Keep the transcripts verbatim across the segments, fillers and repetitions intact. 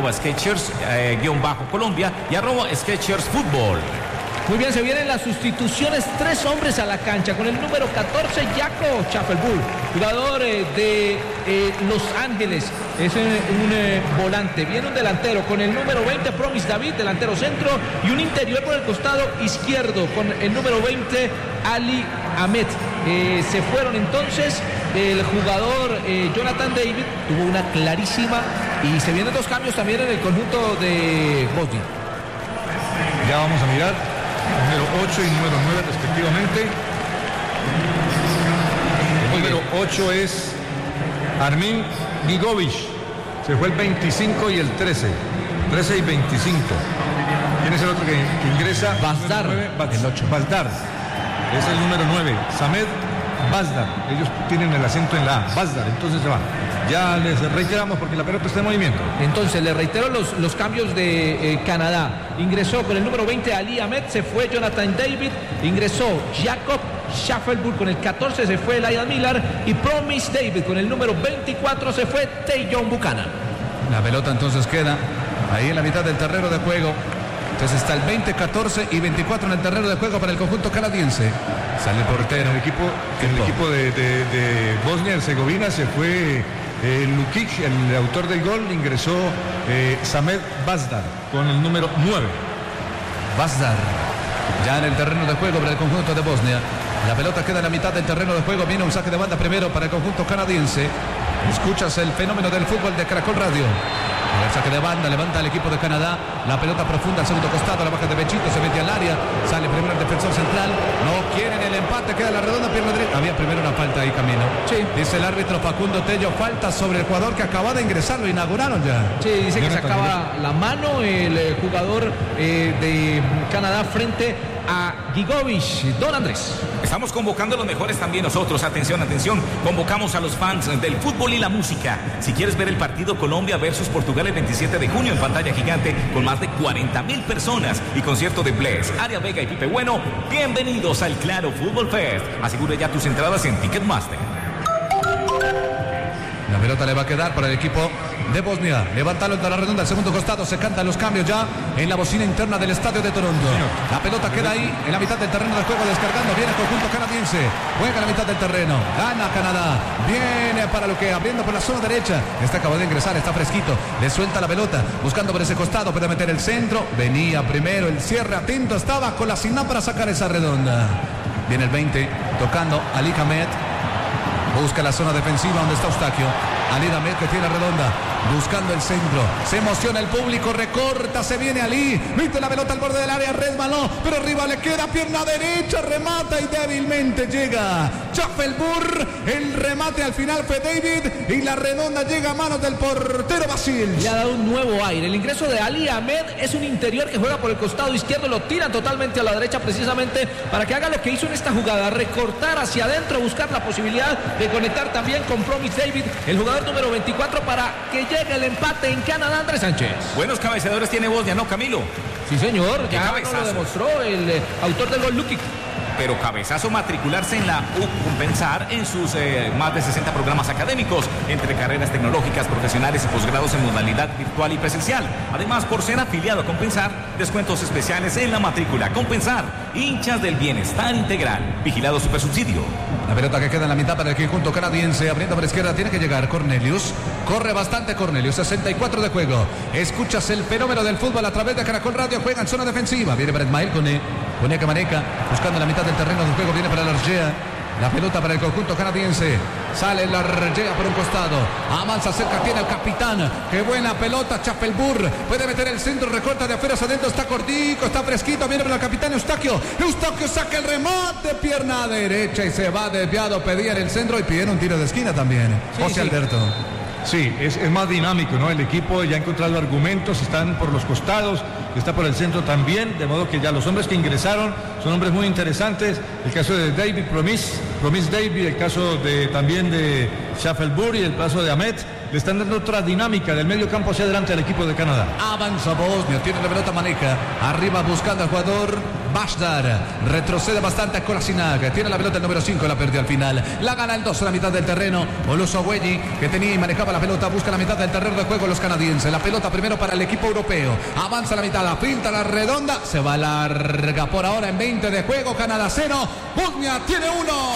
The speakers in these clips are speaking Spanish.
arroba Skechers, eh, guión bajo Colombia y arroba Skechers Fútbol. Muy bien, se vienen las sustituciones, tres hombres a la cancha, con el número catorce, Jaco Schaffelburg, jugador eh, de eh, Los Ángeles, es eh, un eh, volante, viene un delantero con el número veinte, Promise David, delantero centro, y un interior por el costado izquierdo, con el número veinte, Ali Ahmed. Eh, se fueron entonces, el jugador eh, Jonathan David tuvo una clarísima, y se vienen dos cambios también en el conjunto de Bosnia. Ya vamos a mirar. Número ocho y número nueve respectivamente. El número ocho es Armin Gigovic. Se fue el veinticinco y el trece. trece y veinticinco. ¿Quién es el otro que, que ingresa? Bazdar. El ocho. Bazdar. Es el número nueve. Samed Bazdar. Ellos tienen el acento en la A. Bazdar. Entonces se va. Ya les reiteramos porque la pelota está en movimiento. Entonces les reitero los, los cambios de eh, Canadá. Ingresó con el número veinte Ali Ahmed, se fue Jonathan David, ingresó Jacob Schaffelburg con el catorce, se fue Lionel Miller, y Promise David con el número veinticuatro, se fue Tajon Buchanan. La pelota entonces queda ahí en la mitad del terreno de juego. Entonces está el veinte, catorce y veinticuatro en el terreno de juego para el conjunto canadiense. Sale el portero. En el equipo, en el equipo de, de, de Bosnia-Herzegovina se fue eh, Lukic, el autor del gol, ingresó eh, Samed Bazdar con el número nueve. Bazdar ya en el terreno de juego para el conjunto de Bosnia. La pelota queda en la mitad del terreno de juego. Viene un saque de banda primero para el conjunto canadiense. Escuchas el fenómeno del fútbol de Caracol Radio. El saque de banda, levanta el equipo de Canadá. La pelota profunda al segundo costado, la baja de Bechito, se mete al área. Sale primero el defensor central. No quieren el empate, queda la redonda, pierna derecha. Había primero una falta ahí, Camilo. Sí. Dice el árbitro Facundo Tello, falta sobre el jugador que acaba de ingresar, lo inauguraron ya. Sí, dice que sacaba la mano el eh, jugador eh, de Canadá frente a Gigovic. Don Andrés. Estamos convocando a los mejores también nosotros. Atención, atención. Convocamos a los fans del fútbol y la música. Si quieres ver el partido Colombia versus Portugal el veintisiete de junio en pantalla gigante con más de cuarenta mil personas y concierto de Bless, Aria Vega y Pipe Bueno, bienvenidos al Claro Fútbol Fest. Asegura ya tus entradas en Ticketmaster. La pelota le va a quedar para el equipo de Bosnia. Levántalo de la redonda al segundo costado. Se cantan los cambios ya en la bocina interna del estadio de Toronto. La pelota queda ahí en la mitad del terreno de juego descargando. Viene el conjunto canadiense. Juega en la mitad del terreno. Gana Canadá. Viene para lo que abriendo por la zona derecha. Está acabado de ingresar. Está fresquito. Le suelta la pelota. Buscando por ese costado. Puede meter el centro. Venía primero el cierre. Atento estaba con la Siná para sacar esa redonda. Viene el veinte. Tocando Ali Ahmed. Busca la zona defensiva donde está Eustaquio. Ali Ahmed que tiene redonda. Buscando el centro. Se emociona el público. Recorta. Se viene Ali. Mete la pelota al borde del área. Resbaló. Pero arriba le queda pierna derecha. Remata y débilmente llega Schaffelburg. El remate al final fue David. Y la redonda llega a manos del portero Basil. Le ha dado un nuevo aire. El ingreso de Ali Ahmed es un interior que juega por el costado izquierdo. Lo tira totalmente a la derecha precisamente para que haga lo que hizo en esta jugada. Recortar hacia adentro. Buscar la posibilidad de conectar también con Promise David. El jugador número veinticuatro para que llegue el empate en Canadá. Andrés Sánchez. Buenos cabeceadores tiene Bosnia, ¿no, Camilo? Sí, señor. ¿Qué ya cabezazo? lo demostró el eh, autor del gol, Lukic. Pero cabezazo matricularse en la U Compensar en sus eh, más de sesenta programas académicos, entre carreras tecnológicas, profesionales y posgrados en modalidad virtual y presencial. Además, por ser afiliado a Compensar, descuentos especiales en la matrícula. Compensar, hinchas del bienestar integral. Vigilado Supersubsidio. La pelota que queda en la mitad para el conjunto canadiense, abriendo por izquierda, tiene que llegar Cornelius. Corre bastante Cornelius, sesenta y cuatro de juego. Escuchas el fenómeno del fútbol a través de Caracol Radio. Juega en zona defensiva. Viene para Ismael Cone. Cone Camareca, buscando la mitad del terreno del juego. Viene para la Argea. La pelota para el conjunto canadiense. Sale la Argea por un costado. Amansa cerca, tiene el capitán. Qué buena pelota, Schaffelburg. Puede meter el centro, recorta de afuera hacia adentro. Está cortico, está fresquito. Viene para el capitán Eustaquio. Eustaquio saca el remate. Pierna derecha y se va desviado. Pedía en el centro y pidieron un tiro de esquina también. Sí, José sí. Alberto. Sí, es, es más dinámico, ¿no? El equipo ya ha encontrado argumentos, están por los costados, está por el centro también, de modo que ya los hombres que ingresaron son hombres muy interesantes. El caso de David Promise, Promise David, el caso de también de Schaffelburg y el caso de Ahmed. le están dando otra dinámica del medio campo hacia adelante al equipo de Canadá. Avanza Bosnia, tiene la pelota, maneja arriba buscando al jugador Bashdar, retrocede bastante a Kolasinac, tiene la pelota el número cinco, la perdió al final, la gana el dos a la mitad del terreno. Olusoweji, que tenía y manejaba la pelota, busca la mitad del terreno de juego los canadienses, la pelota primero para el equipo europeo, avanza la mitad, la pinta, la redonda, se va larga por ahora en veinte de juego, Canadá cero, Bosnia tiene uno.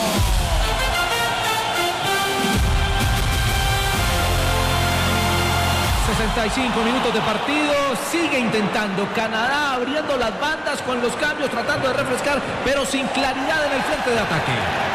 sesenta y cinco minutos de partido, sigue intentando Canadá, abriendo las bandas con los cambios, tratando de refrescar, pero sin claridad en el frente de ataque.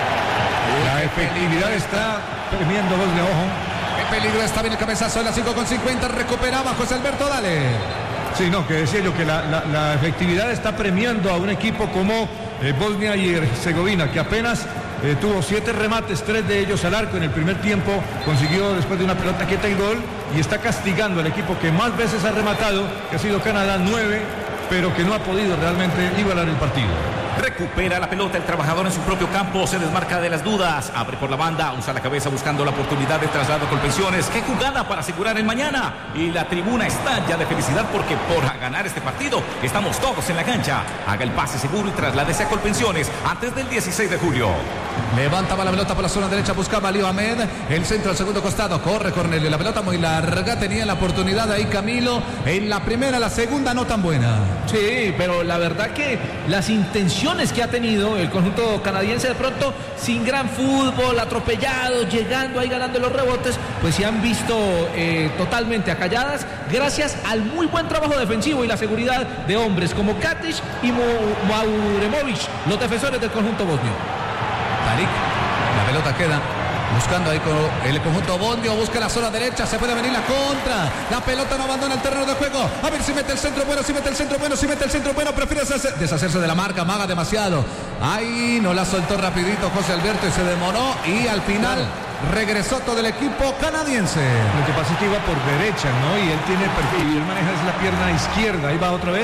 La efectividad está premiando Bosnia, ojo. Qué peligro, está bien el cabezazo en la cinco con cincuenta, recuperaba José Alberto, dale. Sí, no, que decía yo que la, la, la efectividad está premiando a un equipo como eh, Bosnia y Herzegovina, que apenas eh, tuvo siete remates, tres de ellos al arco en el primer tiempo, consiguió después de una pelota quieta el gol, y está castigando al equipo que más veces ha rematado, que ha sido Canadá, nueve, pero que no ha podido realmente igualar el partido. Recupera la pelota el trabajador en su propio campo, se desmarca de las dudas, abre por la banda, usa la cabeza buscando la oportunidad de traslado con pensiones. ¡Qué jugada para asegurar el mañana! Y la tribuna estalla de felicidad porque por ganar este partido estamos todos en la cancha. Haga el pase seguro y trasládese a Colpensiones antes del dieciséis de julio. Levantaba la pelota por la zona derecha, buscaba a Lío Ahmed, el centro al segundo costado, corre Cornelio, la pelota muy larga, tenía la oportunidad ahí Camilo, en la primera, la segunda no tan buena. Sí, pero la verdad que las intenciones que ha tenido el conjunto canadiense, de pronto sin gran fútbol, atropellado, llegando ahí ganando los rebotes, pues se han visto eh, totalmente acalladas gracias al muy buen trabajo defensivo y la seguridad de hombres como Katic y Mauremovic, los defensores del conjunto bosnio. Tarik, la pelota queda buscando ahí con el conjunto bosnio, busca la zona derecha, se puede venir la contra, la pelota no abandona el terreno de juego, a ver si mete el centro bueno, si mete el centro bueno, si mete el centro bueno, prefiere deshacer, deshacerse de la marca, maga demasiado, ahí no la soltó rapidito José Alberto y se demoró y al final regresó todo el equipo canadiense. Lo que pasa es que iba por derecha, ¿no? Y él tiene perfil, y él maneja la pierna izquierda, ahí va otra vez.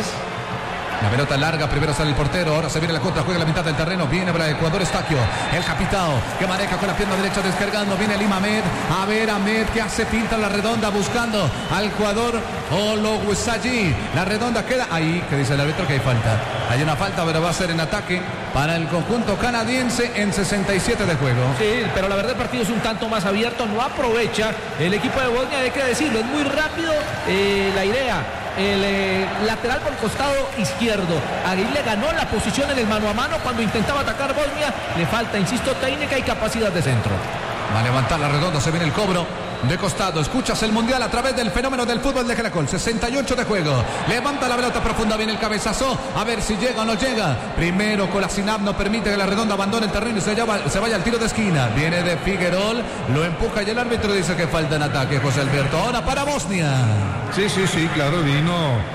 La pelota larga, primero sale el portero, ahora se viene la contra, juega la mitad del terreno, viene para el jugador Estaquio, el capitao, que maneja con la pierna derecha descargando, viene Lima Ahmed, a ver Ahmed que hace, pinta la redonda buscando al jugador Ologusayi, la redonda queda ahí, que dice el árbitro que hay falta, hay una falta pero va a ser en ataque para el conjunto canadiense en sesenta y siete de juego. Sí, pero la verdad el partido es un tanto más abierto, no aprovecha el equipo de Bosnia, hay que decirlo, es muy rápido eh, la idea. El eh, lateral por el costado izquierdo. Ahí le ganó la posición en el mano a mano cuando intentaba atacar Bosnia. Le falta, insisto, técnica y capacidad de centro. Va a levantar la redonda, se viene el cobro de costado. Escuchas el mundial a través del fenómeno del fútbol de Caracol. sesenta y ocho de juego. Levanta la pelota profunda, viene el cabezazo. A ver si llega o no llega. Primero Kolasinac no permite que la redonda abandone el terreno y se, llama, se vaya al tiro de esquina. Viene de Figuerol, lo empuja y el árbitro dice que falta en ataque. José Alberto, ahora para Bosnia. Sí, sí, sí, claro, vino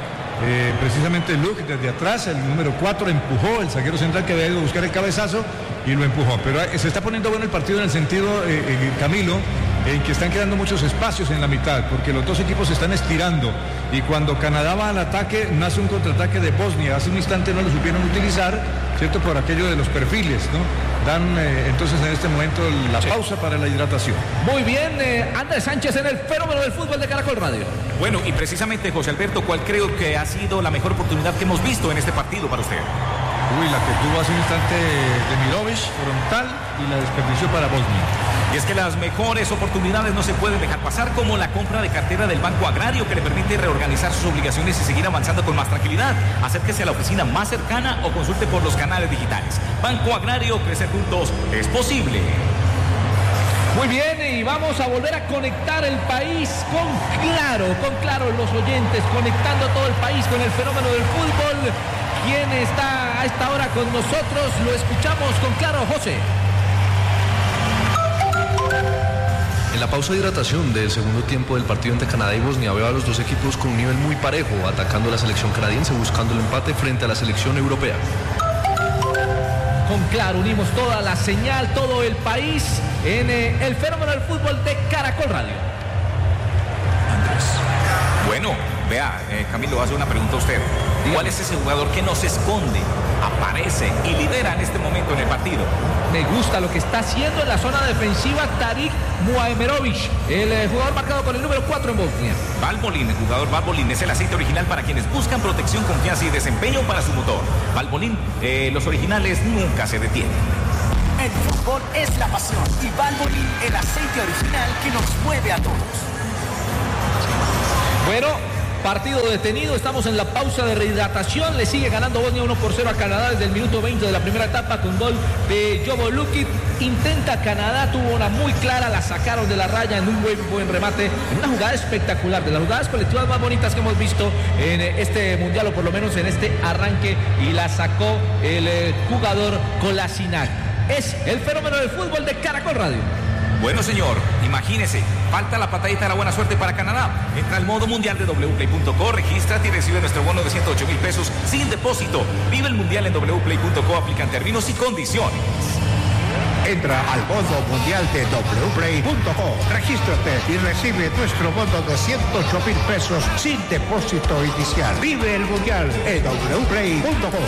eh, precisamente Luke desde atrás, el número cuatro empujó, el zaguero central que había ido a buscar el cabezazo y lo empujó. Pero se está poniendo bueno el partido en el sentido, eh, eh, Camilo, en que están quedando muchos espacios en la mitad, porque los dos equipos se están estirando y cuando Canadá va al ataque, nace un contraataque de Bosnia. Hace un instante no lo supieron utilizar, ¿cierto? Por aquello de los perfiles, ¿no? Dan eh, entonces en este momento la sí. pausa para la hidratación. Muy bien, eh, Andrés Sánchez en el fenómeno del fútbol de Caracol Radio. Bueno, y precisamente, José Alberto, ¿cuál creo que ha sido la mejor oportunidad que hemos visto en este partido para usted? Uy, la que tuvo hace un instante Demirovic, frontal, y la desperdició para Bosnia. Y es que las mejores oportunidades no se pueden dejar pasar, como la compra de cartera del Banco Agrario, que le permite reorganizar sus obligaciones y seguir avanzando con más tranquilidad. Acérquese a la oficina más cercana o consulte por los canales digitales. Banco Agrario, crecer juntos es posible. Muy bien, y vamos a volver a conectar el país con Claro, con Claro, los oyentes, conectando todo el país con el fenómeno del fútbol. ¿Quién está a esta hora con nosotros? Lo escuchamos con Claro, José. En la pausa de hidratación del segundo tiempo del partido entre Canadá y Bosnia, veo a los dos equipos con un nivel muy parejo, atacando a la selección canadiense, buscando el empate frente a la selección europea. Con Claro unimos toda la señal, todo el país en eh, el fenómeno del fútbol de Caracol Radio. Andrés. Bueno, vea, eh, Camilo, hace una pregunta a usted. ¿Cuál es ese jugador que nos esconde aparece y lidera en este momento en el partido. Me gusta lo que está haciendo en la zona defensiva Tarik Muamerovic, el eh, jugador marcado con el número cuatro en Bosnia. Valvoline, el jugador Valvoline es el aceite original para quienes buscan protección, confianza y desempeño para su motor. Valvoline, eh, los originales nunca se detienen. El fútbol es la pasión y Valvoline el aceite original que nos mueve a todos. Bueno, partido detenido, estamos en la pausa de rehidratación, le sigue ganando Bosnia uno por cero a Canadá desde el minuto veinte de la primera etapa con gol de Jovo Lukic. Intenta Canadá, tuvo una muy clara, la sacaron de la raya en un buen, buen remate, en una jugada espectacular, de las jugadas colectivas más bonitas que hemos visto en este mundial, o por lo menos en este arranque, y la sacó el eh, jugador Kolasinac. Es el fenómeno del fútbol de Caracol Radio. Bueno, señor, imagínese, falta la patadita de la buena suerte para Canadá. Entra al modo mundial de doble u play punto co, regístrate y recibe nuestro bono de ciento ocho mil pesos sin depósito. Vive el mundial en doble u play punto co, aplican términos y condiciones. Entra al modo mundial de doble u play punto co, regístrate y recibe nuestro bono de ciento ocho mil pesos sin depósito inicial. Vive el mundial en doble u play punto co.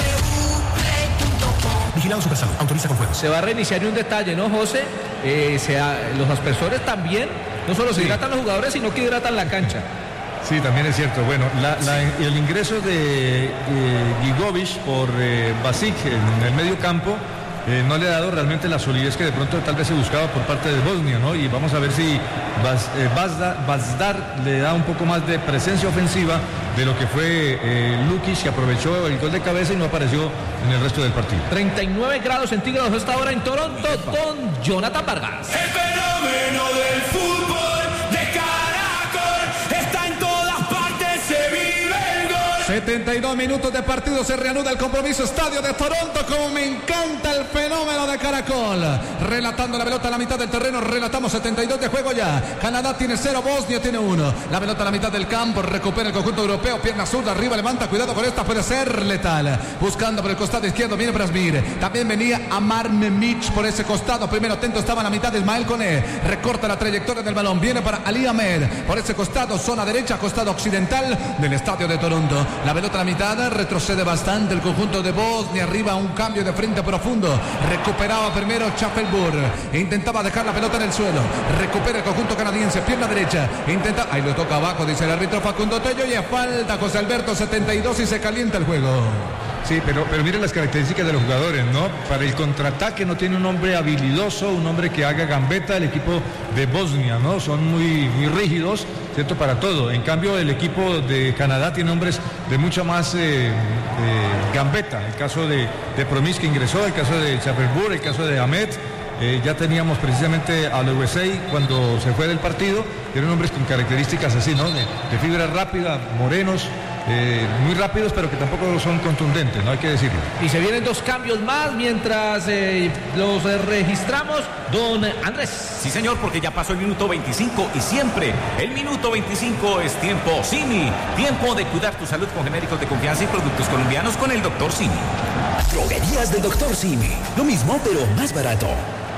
Vigilado Supersalud, autoriza con juego. Se va a reiniciar y un detalle, ¿no, José? Eh, sea, los aspersores también, no solo se sí. hidratan los jugadores, sino que hidratan la cancha. Sí, también es cierto. Bueno, la, la, el ingreso de eh, Gigovic por eh, Basic en el medio campo eh, no le ha dado realmente la solidez que de pronto tal vez se buscaba por parte de Bosnia, ¿no? Y vamos a ver si Bas, eh, Bazdar, Bazdar le da un poco más de presencia ofensiva de lo que fue eh, Lukic, que aprovechó el gol de cabeza y no apareció en el resto del partido. treinta y nueve grados centígrados esta hora en Toronto con Jonathan Vargas. El fenómeno del fútbol de Caracol está en todas partes, se vive el gol. setenta y dos minutos de partido, se reanuda el compromiso. Estadio de Toronto, como me encanta el fenómeno de Caracol. Relatando la pelota a la mitad del terreno, relatamos setenta y dos de juego ya. Canadá tiene cero, Bosnia tiene uno. La pelota a la mitad del campo, recupera el conjunto europeo, pierna zurda, arriba levanta, cuidado con esta, puede ser letal. Buscando por el costado izquierdo, viene Brasmir. También venía Amar Memic por ese costado. Primero atento estaba a la mitad de Ismael Koné. Recorta la trayectoria del balón, viene para Ali Ahmed. Por ese costado, zona derecha, costado occidental del estadio de Toronto. La pelota a la mitad, retrocede bastante el conjunto de Bosnia, arriba un cambio de frente profundo, recuperaba primero Schaffelburg, intentaba dejar la pelota en el suelo, recupera el conjunto canadiense, pierna derecha, intenta, ahí lo toca abajo, dice el árbitro Facundo Tello, y a falta José Alberto, setenta y dos, y se calienta el juego. Sí, pero, pero miren las características de los jugadores, ¿no? Para el contraataque no tiene un hombre habilidoso, un hombre que haga gambeta. El equipo de Bosnia, ¿no? Son muy, muy rígidos, ¿cierto? Para todo. En cambio, el equipo de Canadá tiene hombres de mucha más eh, eh, gambeta. El caso de, de Promis, que ingresó, el caso de Schaffelburg, el caso de Ahmed. Eh, ya teníamos precisamente a la U S A cuando se fue del partido. Eran hombres con características así, ¿no? De, de fibra rápida, morenos. Eh, muy rápidos, pero que tampoco son contundentes, no hay que decirlo. Y se vienen dos cambios más mientras eh, los eh, registramos, don Andrés. Sí, señor, porque ya pasó el minuto veinticinco y siempre el minuto veinticinco es tiempo Simi. Tiempo de cuidar tu salud con genéricos de confianza y productos colombianos con el doctor Simi. Droguerías del doctor Simi. Lo mismo, pero más barato.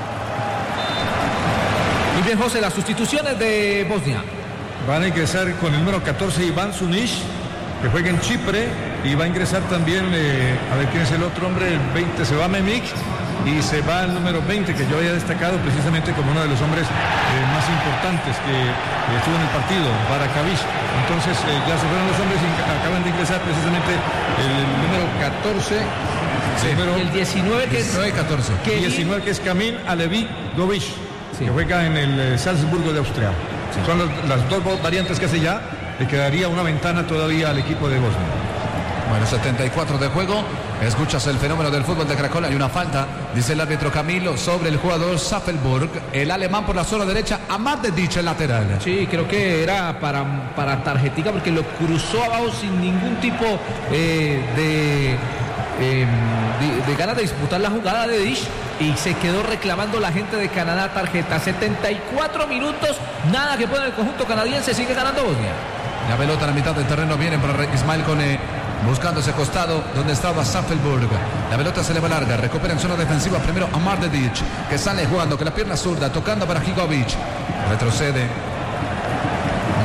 Muy bien, José, las sustituciones de Bosnia. Van a ingresar con el número catorce Iván Sunic, que juega en Chipre, y va a ingresar también, eh, a ver quién es el otro hombre, el veinte, se va Memic, y se va el número veinte, que yo había destacado precisamente como uno de los hombres eh, más importantes que eh, estuvo en el partido, Barakavic. Entonces eh, ya se fueron los hombres y acaban de ingresar precisamente el número catorce, sí. el, número, el diecinueve que es diecinueve catorce. Que diecinueve que es Kamil Alevi Govic, sí. que juega en el eh, Salzburgo de Austria. Sí. Son los, las dos variantes que hace ya. Le quedaría una ventana todavía al equipo de Bosnia. Bueno, setenta y cuatro de juego. Escuchas el fenómeno del fútbol de Caracol. Hay una falta, dice el árbitro Camilo, sobre el jugador Schaffelburg. El alemán por la zona derecha, Amad Dedic, el lateral. Sí, creo que era para, para tarjetica, porque lo cruzó abajo sin ningún tipo eh, de, eh, de, de ganas de disputar la jugada de Dedic. Y se quedó reclamando la gente de Canadá tarjeta. setenta y cuatro minutos, nada que pueda en el conjunto canadiense, sigue ganando Bosnia. La pelota a la mitad del terreno viene para Ismael Koné, buscando ese costado donde estaba Schaffelburg. La pelota se le va larga, recupera en zona defensiva primero Amar Dedic, que sale jugando con la pierna zurda, tocando para Gigovic. Retrocede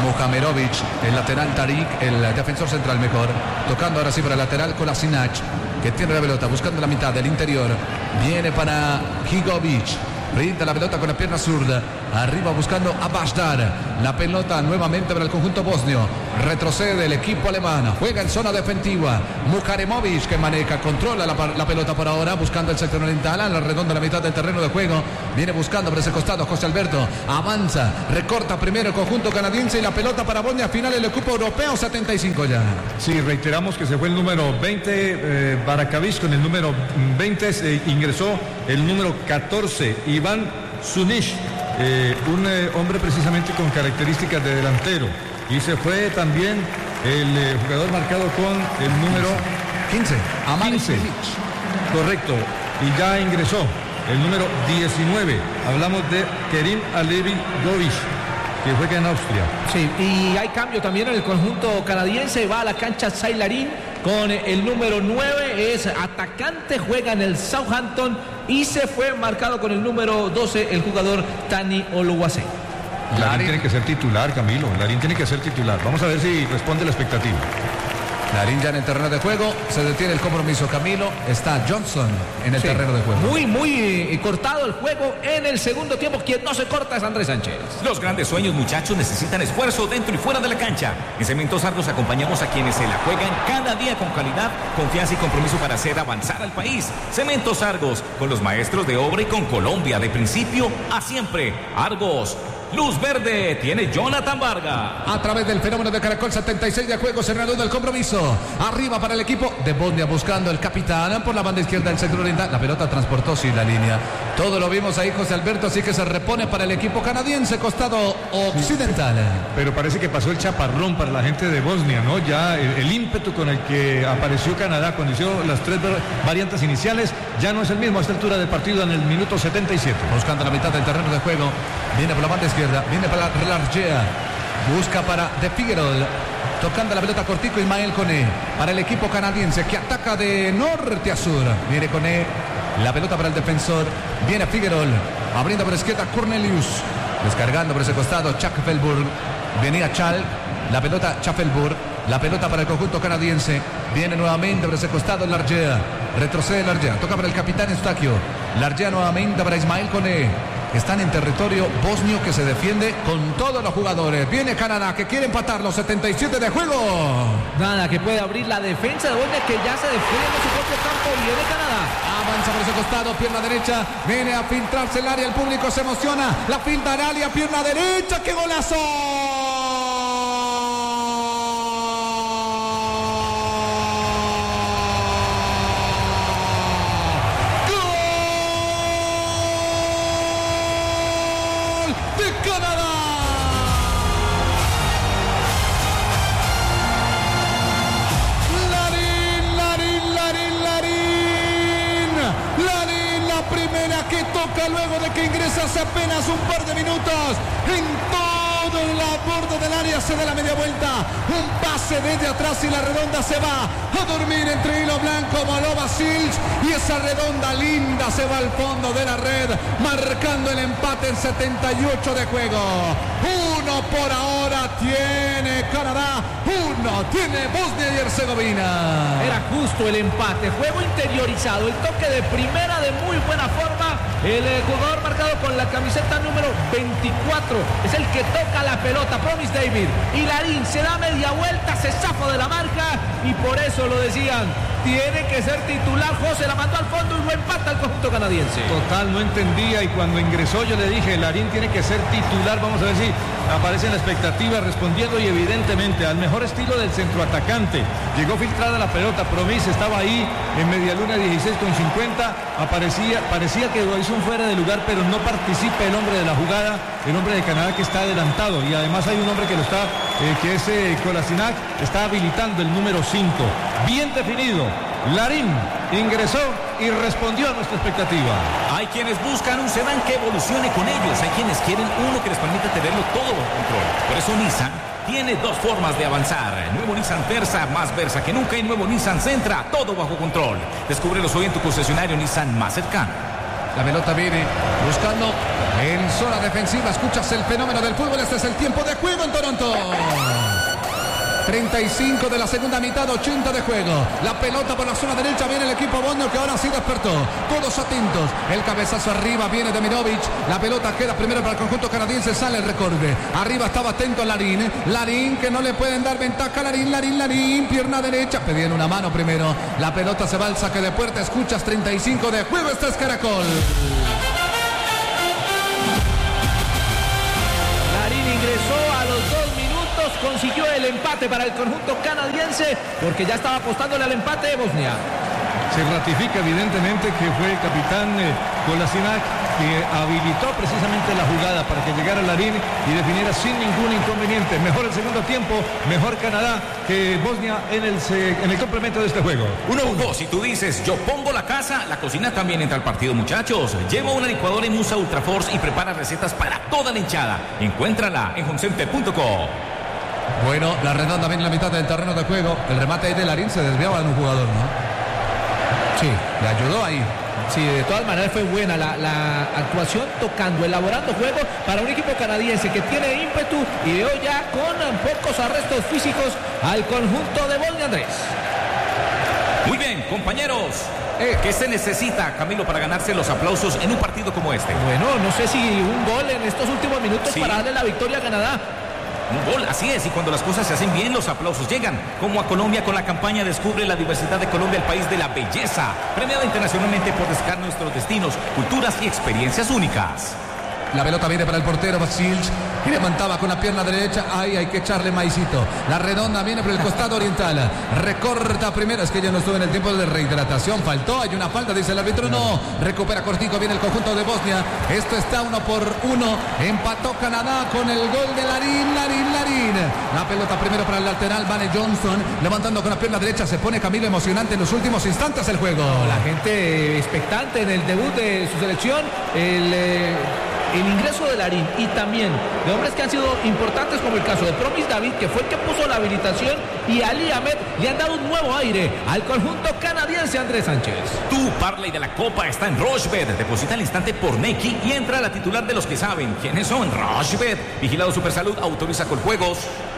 Muhamerovic, el lateral Tariq, el defensor central mejor. Tocando ahora sí para el lateral Kolasinac, que tiene la pelota, buscando la mitad del interior. Viene para Higovic. Brinda la pelota con la pierna zurda. Arriba buscando a Bajdar. La pelota nuevamente para el conjunto bosnio. Retrocede el equipo alemán. Juega en zona defensiva. Muharemovic que maneja, controla la, la pelota por ahora. Buscando el sector oriental. A la redonda la mitad del terreno de juego. Viene buscando por ese costado José Alberto. Avanza. Recorta primero el conjunto canadiense. Y la pelota para Bosnia. Final el equipo europeo. setenta y cinco ya. Sí, reiteramos que se fue el número veinte. Eh, Barakavic con el número veinte. Se ingresó el número catorce. Iván Sunic. Eh, un eh, hombre precisamente con características de delantero, y se fue también el eh, jugador marcado con el número quince, quince, correcto, y ya ingresó el número diecinueve. Hablamos de Kerim Alevi Govic, que juega en Austria. Sí, y hay cambio también en el conjunto canadiense. Va a la cancha Sailarín con el número nueve, es atacante, juega en el Southampton, y se fue marcado con el número doce el jugador Tani Oluwase. Larín tiene que ser titular, Camilo. Larín tiene que ser titular. Vamos a ver si responde la expectativa. Larín ya en el terreno de juego. Se detiene el compromiso, Camilo. Está Johnson en el sí, terreno de juego. Muy, muy cortado el juego en el segundo tiempo. Quien no se corta es Andrés Sánchez. Los grandes sueños, muchachos, necesitan esfuerzo dentro y fuera de la cancha. En Cementos Argos acompañamos a quienes se la juegan cada día con calidad, confianza y compromiso para hacer avanzar al país. Cementos Argos, con los maestros de obra y con Colombia de principio a siempre. Argos. Luz verde tiene Jonathan Vargas. A través del fenómeno de Caracol, setenta y seis de juego, se reanuda el compromiso. Arriba para el equipo de Bosnia, buscando el capitán por la banda izquierda del sector oriental. La pelota transportó sin la línea. Todo lo vimos ahí, José Alberto, así que se repone para el equipo canadiense, costado occidental. Pero parece que pasó el chaparrón para la gente de Bosnia, ¿no? Ya el, el ímpetu con el que apareció Canadá cuando hizo las tres variantes iniciales ya no es el mismo a esta altura del partido en el minuto setenta y siete. Buscando la mitad del terreno de juego. Viene por la banda izquierda, viene para Largea, busca para De Figueroa, tocando la pelota cortico Ismael Koné, para el equipo canadiense que ataca de norte a sur. Viene Koné, la pelota para el defensor, viene Figueroa, abriendo por la izquierda Cornelius, descargando por ese costado Schaffelburg, venía Chal, la pelota Schaffelburg, la pelota para el conjunto canadiense, viene nuevamente por ese costado Largea, retrocede Largea, toca para el capitán Eustaquio, Largea nuevamente para Ismael Koné. Están en territorio bosnio que se defiende con todos los jugadores. Viene Canadá que quiere empatar los setenta y siete de juego. Nada que puede abrir la defensa de Bosnia, que ya se defiende en su propio campo. Viene Canadá. Avanza por ese costado, pierna derecha. Viene a filtrarse el área, el público se emociona. La filtra el área, pierna derecha. ¡Qué golazo! Luego de que ingresa hace apenas un par de minutos en todo el borde del área, se da la media vuelta, un pase desde atrás y la redonda se va a dormir entre hilo blanco Molova Silch, y esa redonda linda se va al fondo de la red, marcando el empate en setenta y ocho de juego. Uno por ahora tiene Canadá, uno tiene Bosnia y Herzegovina. Era justo el empate, juego interiorizado, el toque de primera de muy buena forma. El jugador marcado con la camiseta número veinticuatro es el que toca la pelota, Promise David, y Larín se da media vuelta, se zafa de la marca, y por eso lo decían, tiene que ser titular. José la mandó al fondo y lo empata el conjunto canadiense. Total, no entendía, y cuando ingresó yo le dije, Larín tiene que ser titular. Vamos a ver si aparece en la expectativa, respondiendo, y evidentemente al mejor estilo del centroatacante. Llegó filtrada la pelota, Promise estaba ahí en media luna, dieciséis con cincuenta, aparecía, parecía que lo hizo un fuera de lugar, pero no participa el hombre de la jugada, el hombre de Canadá, que está adelantado, y además hay un hombre que lo está, eh, que es eh, Kolasinac, está habilitando el número cinco. Bien definido. Larín ingresó y respondió a nuestra expectativa. Hay quienes buscan un sedán que evolucione con ellos. Hay quienes quieren uno que les permita tenerlo todo bajo control. Por eso Nissan tiene dos formas de avanzar. Nuevo Nissan Versa, más Versa que nunca, y nuevo Nissan Sentra, todo bajo control. Descúbrelos hoy en tu concesionario Nissan más cercano. La pelota viene buscando En zona defensiva escuchas el fenómeno del fútbol. Este es el tiempo de juego en Toronto. treinta y cinco de la segunda mitad, ochenta de juego. La pelota por la zona derecha, viene el equipo bosnio que ahora sí despertó. Todos atentos. El cabezazo arriba viene de Mirovic. La pelota queda primero para el conjunto canadiense. Sale el recorde. Arriba estaba atento Larín. Larín que no le pueden dar ventaja. Larín, Larín, Larín. Pierna derecha. Pedían una mano primero. La pelota se va al saque de puerta. Escuchas treinta y cinco de juego. Este es Caracol. Larín ingresó a los dos minutos, consiguió el empate para el conjunto canadiense porque ya estaba apostándole al empate de Bosnia. Se ratifica evidentemente que fue el capitán eh, Kolasinac que habilitó precisamente la jugada para que llegara Larín y definiera sin ningún inconveniente. Mejor el segundo tiempo, mejor Canadá que Bosnia en el, en el complemento de este juego. Uno, Hugo, si tú dices yo pongo la casa, la cocina también entra al partido, muchachos. Lleva una licuadora en Musa Ultraforce y prepara recetas para toda la hinchada. Encuéntrala en homecenter punto com. Bueno, la redonda viene en la mitad del terreno de juego. El remate ahí de Larín se desviaba de un jugador, ¿no? Sí, le ayudó ahí. Sí, de todas maneras fue buena la, la actuación, tocando, elaborando juego para un equipo canadiense que tiene ímpetu y veo ya con pocos arrestos físicos al conjunto de Bosnia, Andrés. Muy bien, compañeros. Eh, ¿Qué se necesita, Camilo, para ganarse los aplausos en un partido como este? Bueno, no sé si un gol en estos últimos minutos sí, para darle la victoria a Canadá. Un gol, así es, y cuando las cosas se hacen bien, los aplausos llegan, como a Colombia con la campaña Descubre la diversidad de Colombia, el país de la belleza, premiada internacionalmente por destacar nuestros destinos, culturas y experiencias únicas. La pelota viene para el portero Vasilj y levantaba con la pierna derecha. Ahí hay que echarle maicito. La redonda viene por el costado oriental. Recorta primero. Es que ya no estuvo en el tiempo de rehidratación. Faltó. Hay una falta, dice el árbitro. No. Recupera cortico. Viene el conjunto de Bosnia. Esto está uno por uno. Empató Canadá con el gol de Larín. Larín, Larín. La pelota primero para el lateral. Vane Johnson levantando con la pierna derecha. Se pone Camilo emocionante en los últimos instantes del juego. La gente expectante en el debut de su selección. El... Eh... El ingreso de Larín y también de hombres que han sido importantes como el caso de Promis David, que fue el que puso la habilitación, y Ali Ahmed le han dado un nuevo aire al conjunto canadiense, Andrés Sánchez. Tu parlay de la Copa está en Rochebet. Deposita al instante por Neki y entra a la titular de los que saben quiénes son. Rochebet. Vigilado Supersalud. Autoriza con juegos.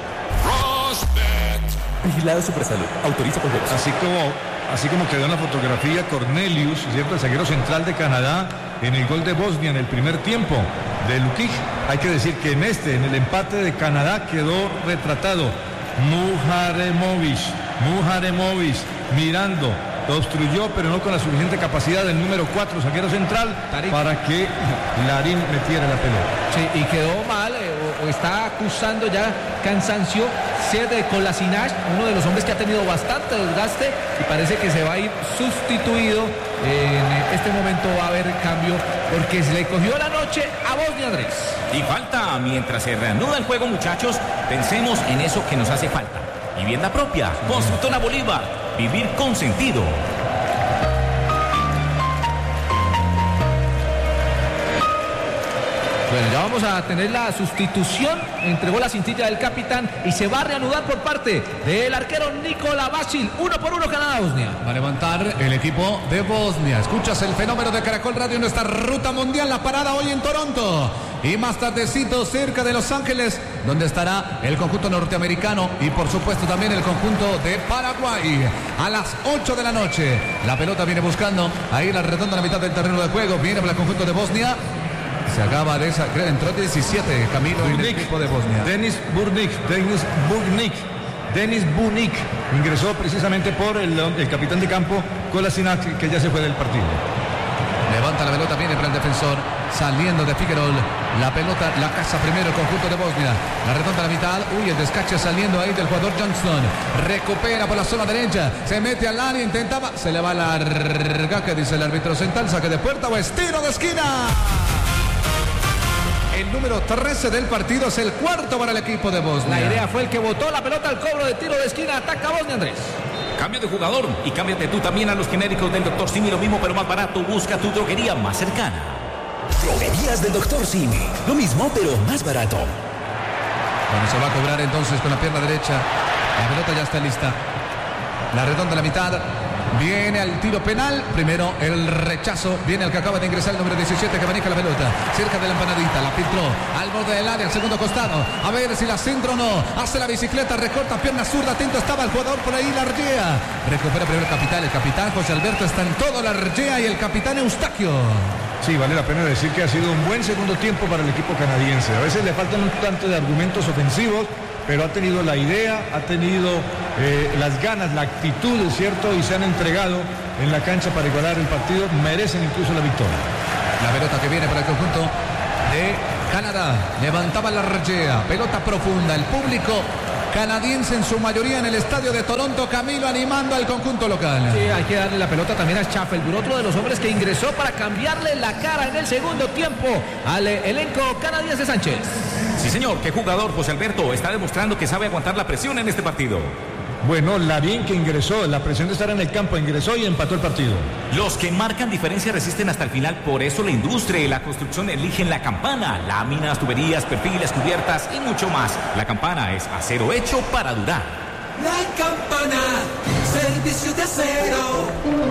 Rochebet. Vigilado Supersalud. Autoriza con juegos. Así como, así como quedó en la fotografía Cornelius, ¿cierto? El zaguero central de Canadá en el gol de Bosnia en el primer tiempo de Lukic. Hay que decir que en este, en el empate de Canadá, quedó retratado Muharemovic, Muharemovic mirando, lo obstruyó, pero no con la suficiente capacidad del número cuatro, zaguero central, Tarik, para que Larín metiera la pelota. Sí, y quedó mal, eh, o, o está acusando ya cansancio Sead Kolasinac, uno de los hombres que ha tenido bastante desgaste y parece que se va a ir sustituido. En este momento va a haber cambio porque se le cogió la noche a Bosnia, Andrés. Y falta, mientras se reanuda el juego, muchachos, pensemos en eso que nos hace falta. Vivienda propia, Constructora Bolívar, vivir con sentido. Bueno, ya vamos a tener la sustitución. Entregó la cintilla del capitán y se va a reanudar por parte del arquero Nikola Vasil. Uno por uno Canadá-Bosnia. Va a levantar el equipo de Bosnia. Escuchas el fenómeno de Caracol Radio en nuestra ruta mundial. La parada hoy en Toronto. Y más tardecito cerca de Los Ángeles, donde estará el conjunto norteamericano y por supuesto también el conjunto de Paraguay. A las ocho de la noche. La pelota viene buscando ahí la redonda en la mitad del terreno de juego. Viene para el conjunto de Bosnia. Se acaba de esa, creo, entró diecisiete Camilo en el equipo de Bosnia. Denis Burnik, Denis Burnik, Denis Burnik ingresó precisamente por el, el capitán de campo Kolasinac, que ya se fue del partido. Levanta la pelota, viene para el defensor, saliendo de Figuerol. La pelota, la caza primero el conjunto de Bosnia. La redonda a la mitad, uy, el descache saliendo ahí del jugador Johnston. Recupera por la zona derecha, se mete al área, intentaba, se le va la larga, que dice el árbitro central, saque de puerta o estiro de esquina. El número trece del partido es el cuarto para el equipo de Bosnia. La idea fue el que botó la pelota al cobro de tiro de esquina. Ataca Bosnia, Andrés. Cambio de jugador y cámbiate tú también a los genéricos del doctor Simi. Lo mismo pero más barato. Busca tu droguería más cercana. Droguerías del doctor Simi. Lo mismo pero más barato. Bueno, se va a cobrar entonces con la pierna derecha. La pelota ya está lista. La redonda a la mitad. Viene al tiro penal. Primero el rechazo. Viene el que acaba de ingresar el número diecisiete que maneja la pelota. Cerca de la empanadita. La filtró al borde del área, al segundo costado. A ver si la centro o no. Hace la bicicleta, recorta pierna zurda. Atento estaba el jugador por ahí, Larrea. Recupera primero el capitán. El capitán José Alberto está en todo. Larrea y el capitán Eustaquio. Sí, vale la pena decir que ha sido un buen segundo tiempo para el equipo canadiense. A veces le faltan un tanto de argumentos ofensivos, pero ha tenido la idea, ha tenido eh, las ganas, la actitud, ¿cierto? Y se han entregado en la cancha para igualar el partido. Merecen incluso la victoria. La pelota que viene para el conjunto de Canadá. Levantaba la Larrea. Pelota profunda. El público canadiense en su mayoría en el estadio de Toronto. Camilo animando al conjunto local. Sí, hay que darle la pelota también a Schaffelburg, otro de los hombres que ingresó para cambiarle la cara en el segundo tiempo al elenco canadiense Sánchez. Sí, señor, qué jugador, José Alberto. Está demostrando que sabe aguantar la presión en este partido. Bueno, Larín que ingresó, la presión de estar en el campo, ingresó y empató el partido. Los que marcan diferencia resisten hasta el final, por eso la industria y la construcción eligen la Campana. Láminas, tuberías, perfiles, cubiertas y mucho más. La Campana es acero hecho para durar. La Campana, servicio de acero.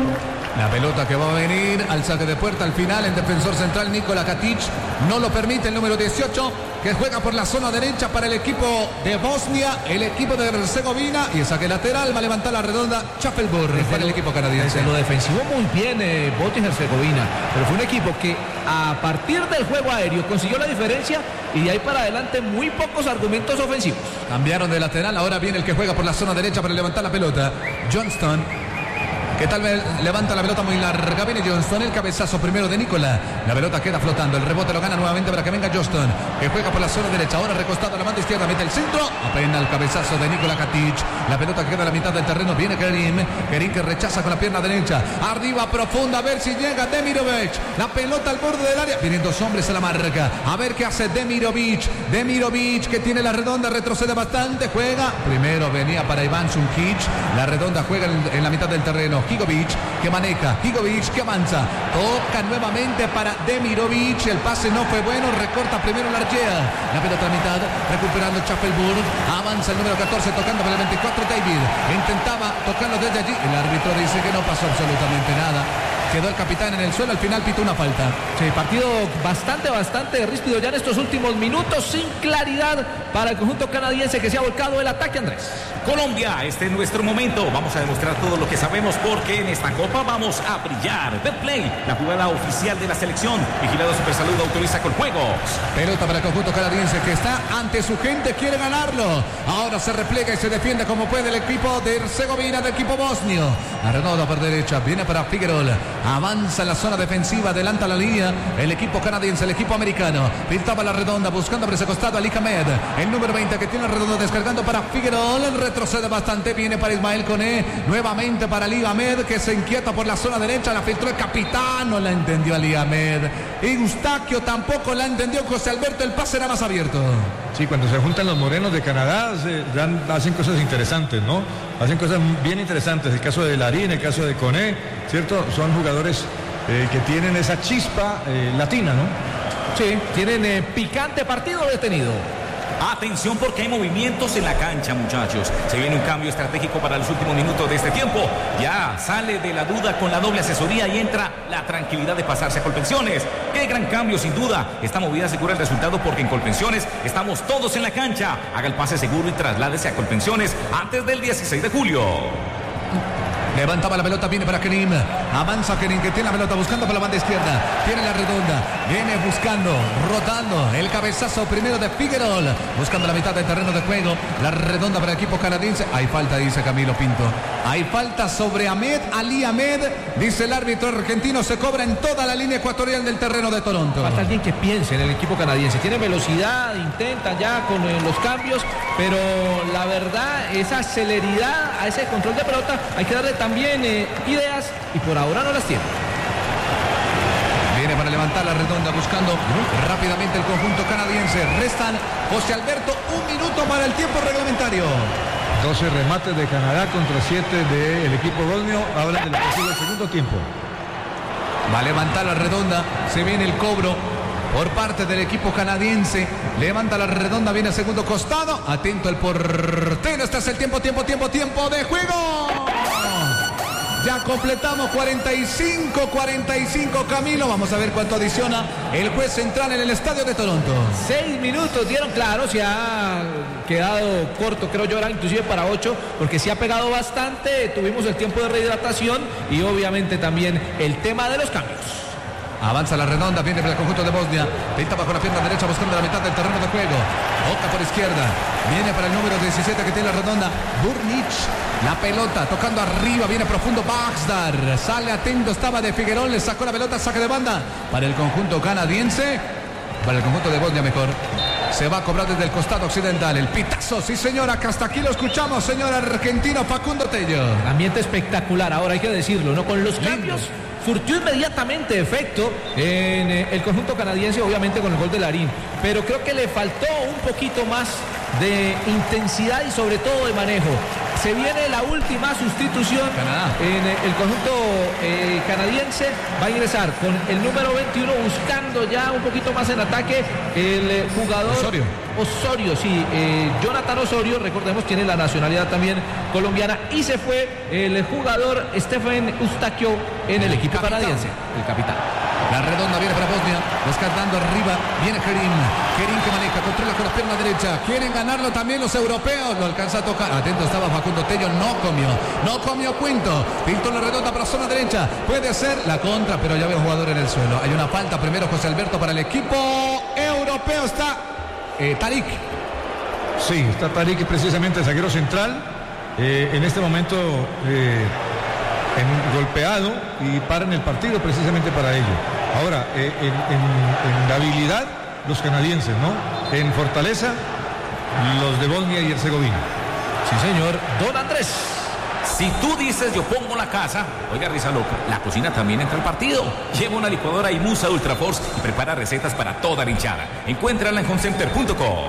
La pelota que va a venir al saque de puerta al final, el defensor central Nikola Katic no lo permite, el número dieciocho que juega por la zona derecha para el equipo de Bosnia, el equipo de Herzegovina, y el saque lateral va a levantar la redonda Schaffelburg para el equipo canadiense. Lo defensivo muy bien eh, Bosnia y Herzegovina, pero fue un equipo que a partir del juego aéreo consiguió la diferencia y de ahí para adelante muy pocos argumentos ofensivos. Cambiaron de lateral, ahora viene el que juega por la zona derecha para levantar la pelota, Johnston. Que tal vez levanta la pelota muy larga. Viene Johnston, el cabezazo primero de Nicola. La pelota queda flotando. El rebote lo gana nuevamente para que venga Johnston, que juega por la zona derecha. Ahora recostado a la banda izquierda. Mete el centro. Apenas el cabezazo de Nikola Katic. La pelota queda a la mitad del terreno. Viene Kerim. Kerim que rechaza con la pierna derecha. Arriba profunda. A ver si llega Demirovic. La pelota al borde del área. Vienen dos hombres a la marca. A ver qué hace Demirovic. Demirovic que tiene la redonda. Retrocede bastante. Juega. Primero venía para Iván Sunkic. La redonda juega en, en la mitad del terreno. Higovic que maneja, Higovic que avanza, toca nuevamente para Demirovic, el pase no fue bueno, recorta primero Larrea, la pelota a mitad, recuperando Schaffelburg, avanza el número catorce tocando para el veinticuatro David, intentaba tocarlo desde allí, el árbitro dice que no pasó absolutamente nada. Quedó el capitán en el suelo, al final pitó una falta. Sí, partido bastante, bastante ríspido ya en estos últimos minutos, sin claridad para el conjunto canadiense que se ha volcado el ataque, Andrés. Colombia, este es nuestro momento. Vamos a demostrar todo lo que sabemos porque en esta copa vamos a brillar. Betplay, la jugada oficial de la selección. Vigilado Supersalud autoriza con juegos. Pelota para el conjunto canadiense que está ante su gente, quiere ganarlo. Ahora se replega y se defiende como puede el equipo de Herzegovina, del equipo bosnio. La redonda por derecha, viene para Figueroa. Avanza en la zona defensiva, adelanta la línea el equipo canadiense, el equipo americano. Pintaba la redonda, buscando por ese costado a Ali Hamed, el número veinte que tiene la redonda descargando para Figueroa. Retrocede bastante, viene para Ismael Koné, nuevamente para Ali Hamed que se inquieta por la zona derecha, la filtró el capitán, no la entendió Ali Hamed. Y Eustaquio tampoco la entendió José Alberto, el pase era más abierto. Sí, cuando se juntan los morenos de Canadá se dan, hacen cosas interesantes, ¿no? Hacen cosas bien interesantes. El caso de Larín, el caso de Koné, ¿cierto? Son jugadores eh, que tienen esa chispa eh, latina, ¿no? Sí, tienen eh, picante partido detenido. Atención porque hay movimientos en la cancha, muchachos. Se viene un cambio estratégico para los últimos minutos de este tiempo. Ya sale de la duda con la doble asesoría y entra la tranquilidad de pasarse a Colpensiones. Qué gran cambio, sin duda. Esta movida asegura el resultado porque en Colpensiones estamos todos en la cancha. Haga el pase seguro y trasládese a Colpensiones antes del dieciséis de julio. Levantaba la pelota, viene para Kerim. Avanza Kerim que tiene la pelota buscando por la banda izquierda. Tiene la redonda. Viene buscando, rotando. El cabezazo primero de Figueroa. Buscando la mitad del terreno de juego. La redonda para el equipo canadiense. Hay falta, dice Camilo Pinto. Hay falta sobre Ahmed, Ali Ahmed. Dice el árbitro argentino. Se cobra en toda la línea ecuatorial del terreno de Toronto. Falta alguien que piense en el equipo canadiense. Tiene velocidad, intenta ya con eh, los cambios. Pero la verdad, esa celeridad a ese control de pelota hay que darle también eh, ideas y por ahora no las tiene. Viene para levantar la redonda buscando rápidamente el conjunto canadiense. Restan, José Alberto, un minuto para el tiempo reglamentario. doce remates de Canadá contra siete del equipo bosnio. Hablan de lo que sigue el segundo tiempo. Va a levantar la redonda. Se viene el cobro por parte del equipo canadiense. Levanta la redonda, viene el segundo costado. Atento el portero. Este es el tiempo, tiempo, tiempo, tiempo de juego. Ya completamos cuarenta y cinco, cuarenta y cinco, Camilo. Vamos a ver cuánto adiciona el juez central en el estadio de Toronto. Seis minutos dieron, claro, se ha quedado corto, creo yo, era inclusive para ocho, porque se ha pegado bastante. Tuvimos el tiempo de rehidratación y obviamente también el tema de los cambios. Avanza la redonda, viene para el conjunto de Bosnia. Pinta bajo la pierna derecha buscando la mitad del terreno de juego. Oca por izquierda. Viene para el número diecisiete que tiene la redonda. Burnic. La pelota tocando arriba. Viene profundo Baxdar. Sale atento. Estaba de Figuerón. Le sacó la pelota. Saque de banda para el conjunto canadiense. Para el conjunto de Bosnia mejor. Se va a cobrar desde el costado occidental. El pitazo. Sí, señora. Que hasta aquí lo escuchamos, señor argentino Facundo Tello. Ambiente espectacular. Ahora hay que decirlo, ¿no? Con los cambios. Surtió inmediatamente efecto en eh, el conjunto canadiense, obviamente con el gol de Larín, pero creo que le faltó un poquito más de intensidad y sobre todo de manejo. Se viene la última sustitución Canadá. en eh, el conjunto eh, canadiense. Va a ingresar con el número veintiuno buscando ya un poquito más en ataque el eh, jugador Osorio. Osorio, sí, eh, Jonathan Osorio, recordemos, tiene la nacionalidad también colombiana, y se fue el jugador Stephen Eustaquio en el, el equipo capitán. canadiense, el capitán. La redonda viene para Bosnia, descartando arriba, viene Kerim, Kerim que maneja, controla con la pierna derecha, quieren ganarlo también los europeos, lo alcanza a tocar, atento estaba Facundo Tello, no comió, no comió Cuento, pintó la redonda para zona derecha, puede ser la contra, pero ya veo jugador en el suelo, hay una falta, primero José Alberto para el equipo europeo, está eh, Tarik. Sí, está Tarik precisamente el zaguero central, eh, en este momento eh, en, golpeado y paran el partido precisamente para ello. Ahora, eh, en, en, en la habilidad, los canadienses, ¿no? En fortaleza, los de Bosnia y Herzegovina. Sí, señor. Don Andrés. Si tú dices yo pongo la casa, oiga, risa loca, la cocina también entra al partido. Lleva una licuadora Imusa Ultra Force y prepara recetas para toda la hinchada. Encuéntrala en homecenter punto com.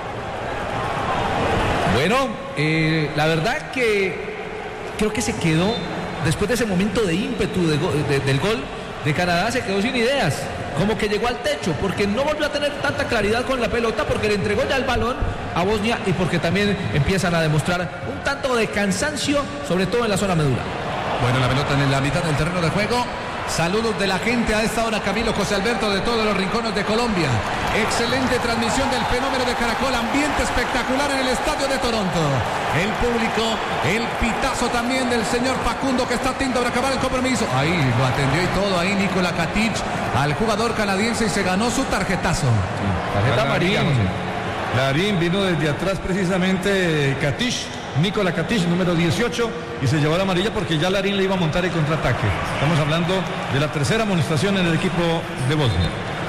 Bueno, eh, la verdad que creo que se quedó, después de ese momento de ímpetu de go, de, del gol de Canadá, se quedó sin ideas. Como que llegó al techo, porque no volvió a tener tanta claridad con la pelota, porque le entregó ya el balón a Bosnia y porque también empiezan a demostrar un tanto de cansancio, sobre todo en la zona medular. Bueno, la pelota en la mitad del terreno de juego. Saludos de la gente a esta hora, Camilo, José Alberto, de todos los rincones de Colombia. Excelente transmisión del fenómeno de Caracol, ambiente espectacular en el estadio de Toronto. El público, el pitazo también del señor Facundo, que está atento para acabar el compromiso. Ahí lo atendió y todo, ahí Nikola Katic al jugador canadiense y se ganó su tarjetazo. Sí, tarjeta amarilla. Larín vino desde atrás precisamente Katic, Nikola Katic, número dieciocho, y se llevó la amarilla porque ya Larín le iba a montar el contraataque. Estamos hablando de la tercera amonestación en el equipo de Bosnia.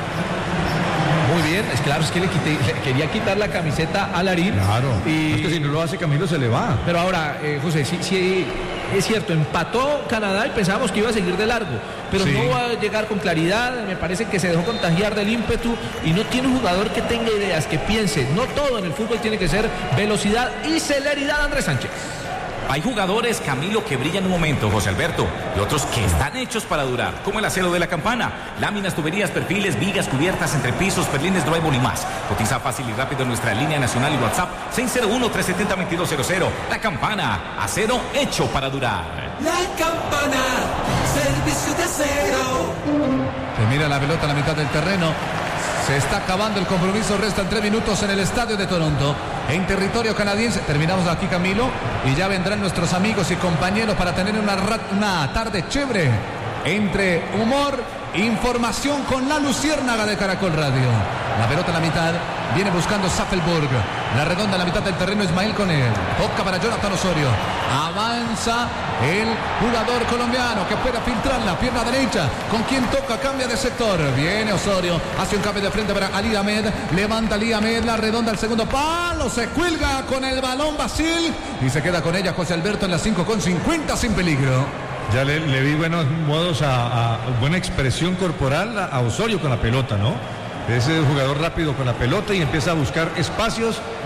Muy bien, es claro, es que le, quité, le quería quitar la camiseta a Larín. Claro, y... es que si no lo hace Camilo se le va. Pero ahora, eh, José, sí, sí, es cierto, empató Canadá y pensábamos que iba a seguir de largo, pero sí, no va a llegar con claridad, me parece que se dejó contagiar del ímpetu y no tiene un jugador que tenga ideas, que piense. No todo en el fútbol tiene que ser velocidad y celeridad, Andrés Sánchez. Hay jugadores, Camilo, que brillan un momento, José Alberto, y otros que están hechos para durar, como el acero de la Campana. Láminas, tuberías, perfiles, vigas, cubiertas, entrepisos, perlines, drywall y más. Cotiza fácil y rápido en nuestra línea nacional y WhatsApp seis cero uno, tres siete cero, dos dos cero cero. La Campana, acero hecho para durar. La Campana, servicio de acero. Se mira la pelota a la mitad del terreno. Se está acabando el compromiso, restan tres minutos en el estadio de Toronto, en territorio canadiense. Terminamos aquí, Camilo, y ya vendrán nuestros amigos y compañeros para tener una, una tarde chévere entre humor e información con la luciérnaga de Caracol Radio. La pelota en la mitad, viene buscando Saffelburg. La redonda en la mitad del terreno, Ismael con él. Toca para Jonathan Osorio. Avanza el jugador colombiano que puede filtrar la pierna derecha. ¿Con quien toca? Cambia de sector. Viene Osorio, hace un cambio de frente para Ali Ahmed. Levanta Ali Ahmed, la redonda al segundo palo. Se cuelga con el balón Basil y se queda con ella José Alberto en las cinco con cincuenta sin peligro. Ya le, le vi buenos modos, a, a buena expresión corporal a, a Osorio con la pelota, ¿no? Es un jugador rápido con la pelota y empieza a buscar espacios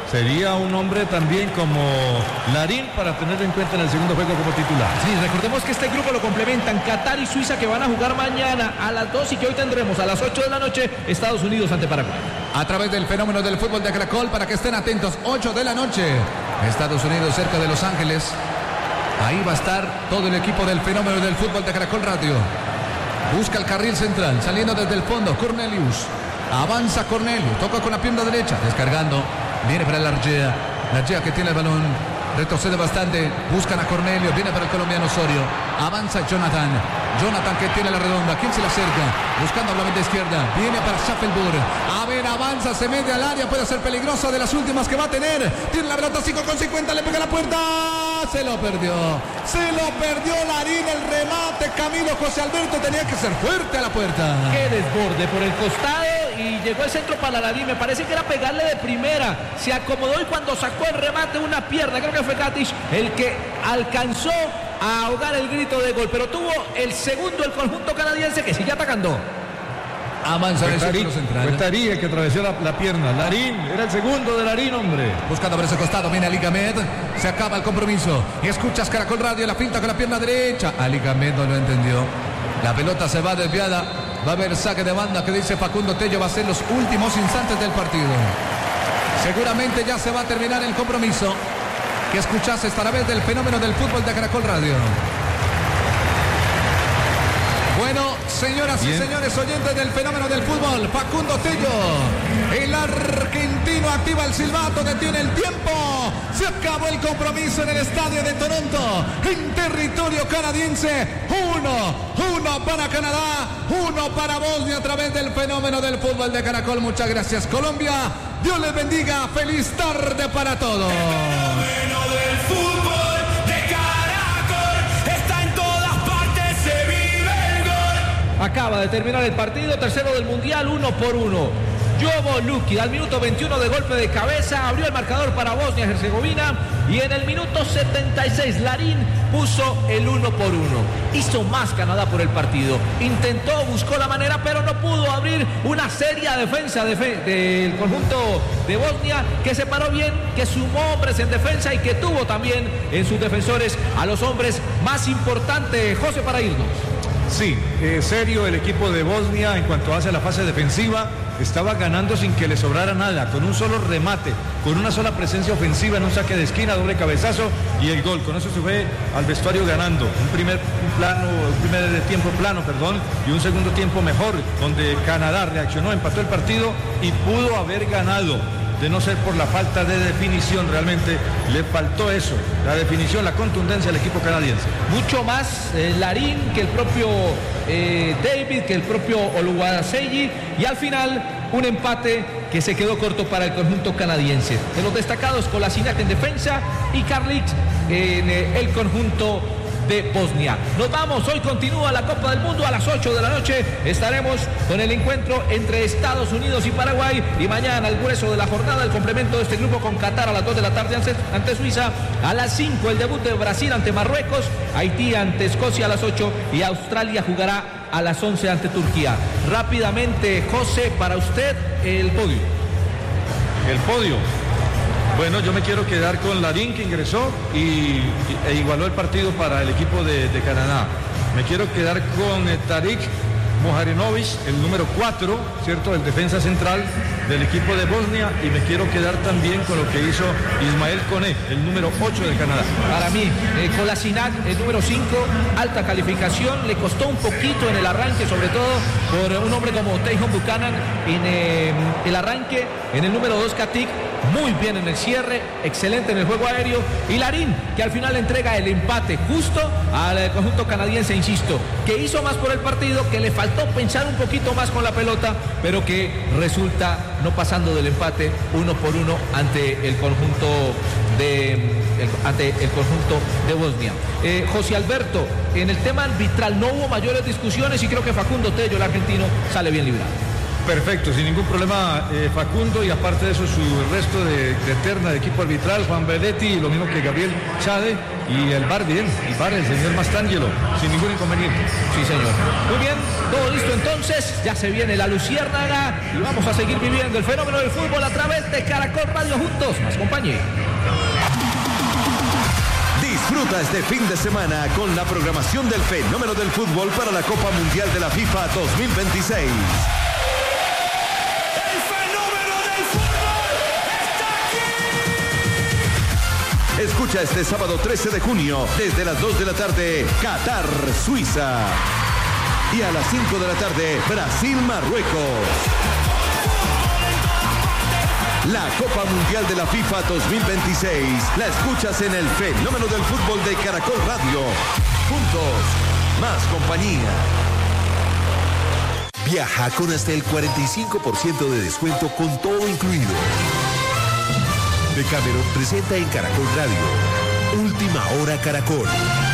sería un hombre también como Larín para tenerlo en cuenta en el segundo juego como titular. Sí, recordemos que este grupo lo complementan Qatar y Suiza, que van a jugar mañana a las dos, y que hoy tendremos a las ocho de la noche Estados Unidos ante Paraguay. A través del fenómeno del fútbol de Caracol, para que estén atentos, ocho de la noche, Estados Unidos cerca de Los Ángeles. Ahí va a estar todo el equipo del fenómeno del fútbol de Caracol Radio. Busca el carril central, saliendo desde el fondo, Cornelius. Avanza Cornelius, toca con la pierna derecha, descargando. Viene para el Argea. Argea que tiene el balón. Retrocede bastante. Buscan a Cornelio. Viene para el colombiano Osorio. Avanza Jonathan. Jonathan que tiene la redonda. ¿Quién se le acerca? Buscando la mente izquierda. Viene para Schaffelburg. A ver, avanza. Se mete al área. Puede ser peligrosa, de las últimas que va a tener. Tiene la pelota cinco con cincuenta. Le pega la puerta. Se lo perdió. Se lo perdió Larín. El remate. Camilo José Alberto tenía que ser fuerte a la puerta. Qué desborde por el costado. Y llegó el centro para Larín. Me parece que era pegarle de primera. Se acomodó y cuando sacó el remate una pierna, creo que fue Katic el que alcanzó a ahogar el grito de gol. Pero tuvo el segundo el conjunto canadiense, que sigue atacando. Avanza el centro central. Fue Tarí el que atravesó la, la pierna. Larín, era el segundo de Larín, hombre. Buscando por ese costado, viene Ali Gamed. Se acaba el compromiso. Escuchas Caracol Radio, la pinta con la pierna derecha. Ali Gamed no lo entendió. La pelota se va desviada. Va a haber saque de banda que dice Facundo Tello. Va a ser los últimos instantes del partido. Seguramente ya se va a terminar el compromiso. Que escuchas a través del fenómeno del fútbol de Caracol Radio. Bueno, señoras Bien. y señores oyentes del fenómeno del fútbol, Facundo Tello, el argentino, activa el silbato, detiene el tiempo. Se acabó el compromiso en el estadio de Toronto, en territorio canadiense. Uno, uno para Canadá, uno para Bosnia a través del fenómeno del fútbol de Caracol. Muchas gracias, Colombia. Dios les bendiga. Feliz tarde para todos. El fenómeno del fútbol de Caracol está en todas partes, se vive el gol. Acaba de terminar el partido, tercero del Mundial, uno por uno. Jovo Lukic al minuto veintiuno de golpe de cabeza abrió el marcador para Bosnia-Herzegovina, y en el minuto setenta y seis Larín puso el uno por uno. Hizo más Canadá por el partido, intentó, buscó la manera, pero no pudo abrir una seria defensa de fe, del conjunto de Bosnia, que se paró bien, que sumó hombres en defensa y que tuvo también en sus defensores a los hombres más importantes. José, para irnos. Sí, eh, serio el equipo de Bosnia en cuanto hace la fase defensiva. Estaba ganando sin que le sobrara nada, con un solo remate, con una sola presencia ofensiva en un saque de esquina, doble cabezazo y el gol. Con eso se fue al vestuario ganando. Un primer un plano, un primer tiempo plano, perdón, y un segundo tiempo mejor, donde Canadá reaccionó, empató el partido y pudo haber ganado. De no ser por la falta de definición, realmente le faltó eso, la definición, la contundencia al equipo canadiense. Mucho más eh, Larín que el propio eh, David, que el propio Oluwaseyi, y al final un empate que se quedó corto para el conjunto canadiense. De los destacados, Kolasinac en defensa y Karlic en eh, el conjunto de Bosnia. Nos vamos, hoy continúa la Copa del Mundo a las ocho de la noche. Estaremos con el encuentro entre Estados Unidos y Paraguay, y mañana el grueso de la jornada, el complemento de este grupo con Qatar a las dos de la tarde ante Suiza, a las cinco el debut de Brasil ante Marruecos, Haití ante Escocia a las ocho y Australia jugará a las once ante Turquía. Rápidamente, José, para usted el podio. El podio. Bueno, yo me quiero quedar con Larín, que ingresó y, e igualó el partido para el equipo de, de Canadá. Me quiero quedar con eh, Tarik Mojarenovic, el número cuatro, ¿cierto? El defensa central del equipo de Bosnia, y me quiero quedar también con lo que hizo Ismael Koné, el número ocho de Canadá. Para mí, eh, Kolasinac, el número cinco, alta calificación, le costó un poquito en el arranque, sobre todo por un hombre como Teijon Buchanan en eh, el arranque. En el número dos, Katic, muy bien en el cierre, excelente en el juego aéreo, y Larín, que al final entrega el empate justo al conjunto canadiense, insisto, que hizo más por el partido, que le faltó pensar un poquito más con la pelota, pero que resulta no pasando del empate uno por uno ante el conjunto de el, ante el conjunto de Bosnia. Eh, José Alberto, en el tema arbitral no hubo mayores discusiones y creo que Facundo Tello, el argentino, sale bien librado. Perfecto, sin ningún problema, eh, Facundo, y aparte de eso su resto de, de terna de equipo arbitral, Juan Benedetti, lo mismo que Gabriel Chade, y el bar bien, el bar, el señor Mastrangelo, sin ningún inconveniente. Sí, señor. Muy bien, todo listo entonces, ya se viene la luciérnaga y vamos a seguir viviendo el fenómeno del fútbol a través de Caracol Radio juntos, más compañía. Disfruta este fin de semana con la programación del fenómeno del fútbol para la Copa Mundial de la FIFA dos mil veintiséis. ¡El fenómeno del fútbol está aquí! Escucha este sábado trece de junio desde las dos de la tarde, Qatar, Suiza. Y a las cinco de la tarde, Brasil, Marruecos. La Copa Mundial de la FIFA dos mil veintiséis la escuchas en el fenómeno del fútbol de Caracol Radio. Juntos, más compañía. Viaja con hasta el cuarenta y cinco por ciento de descuento con todo incluido. Decameron presenta en Caracol Radio Última Hora Caracol.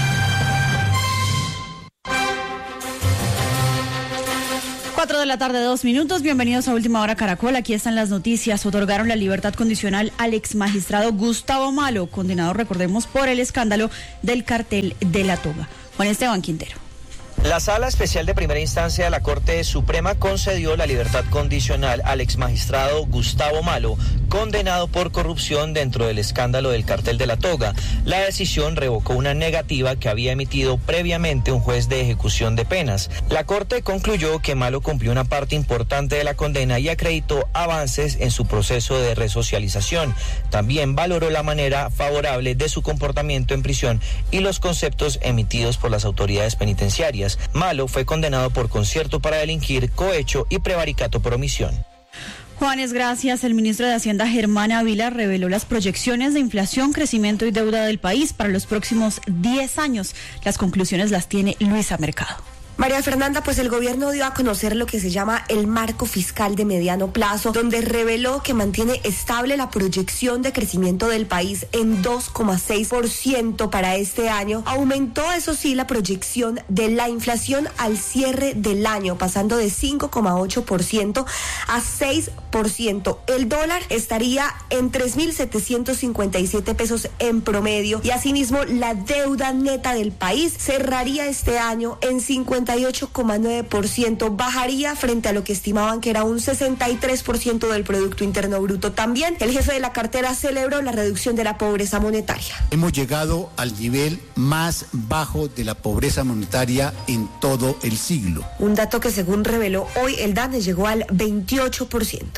cuatro de la tarde, dos minutos. Bienvenidos a Última Hora Caracol. Aquí están las noticias. Otorgaron la libertad condicional al ex magistrado Gustavo Malo, condenado, recordemos, por el escándalo del cartel de la toga. Juan Esteban Quintero. La Sala Especial de Primera Instancia de la Corte Suprema concedió la libertad condicional al exmagistrado Gustavo Malo, condenado por corrupción dentro del escándalo del cartel de la toga. La decisión revocó una negativa que había emitido previamente un juez de ejecución de penas. La Corte concluyó que Malo cumplió una parte importante de la condena y acreditó avances en su proceso de resocialización. También valoró la manera favorable de su comportamiento en prisión y los conceptos emitidos por las autoridades penitenciarias. Malo fue condenado por concierto para delinquir, cohecho y prevaricato por omisión. Juanes, gracias. El ministro de Hacienda, Germán Ávila, reveló las proyecciones de inflación, crecimiento y deuda del país para los próximos diez años. Las conclusiones las tiene Luisa Mercado. María Fernanda, pues el gobierno dio a conocer lo que se llama el marco fiscal de mediano plazo, donde reveló que mantiene estable la proyección de crecimiento del país en dos coma seis por ciento para este año. Aumentó, eso sí, la proyección de la inflación al cierre del año, pasando de cinco coma ocho por ciento a seis por ciento. El dólar estaría en tres mil setecientos cincuenta y siete pesos en promedio y asimismo la deuda neta del país cerraría este año en cincuenta y ocho coma nueve por ciento, bajaría frente a lo que estimaban que era un sesenta y tres por ciento del Producto Interno Bruto. También el jefe de la cartera celebró la reducción de la pobreza monetaria. Hemos llegado al nivel más bajo de la pobreza monetaria en todo el siglo. Un dato que, según reveló hoy el DANE, llegó al veintiocho por ciento.